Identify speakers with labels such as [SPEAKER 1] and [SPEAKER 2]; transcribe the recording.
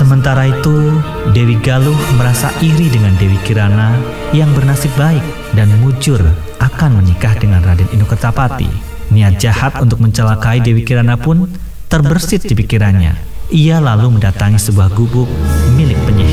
[SPEAKER 1] Sementara itu, Dewi Galuh merasa iri dengan Dewi Kirana yang bernasib baik dan mujur akan menikah dengan Raden Inokertapati. Niat jahat untuk mencelakai Dewi Kirana pun terbersit di pikirannya. Ia lalu mendatangi sebuah gubuk milik penyihir.